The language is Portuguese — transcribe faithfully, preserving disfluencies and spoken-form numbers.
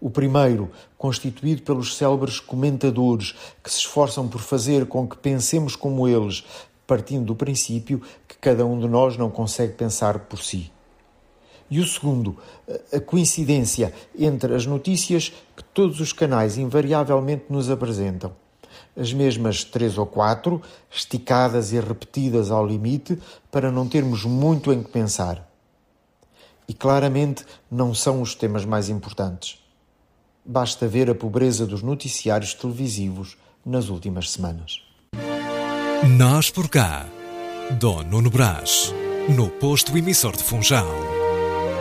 O primeiro, constituído pelos célebres comentadores que se esforçam por fazer com que pensemos como eles, partindo do princípio que cada um de nós não consegue pensar por si. E o segundo, a coincidência entre as notícias que todos os canais invariavelmente nos apresentam. As mesmas três ou quatro, esticadas e repetidas ao limite, para não termos muito em que pensar. E claramente não são os temas mais importantes. Basta ver a pobreza dos noticiários televisivos nas últimas semanas. Nós por cá, Dom Nuno Brás, no posto emissor de Funchal.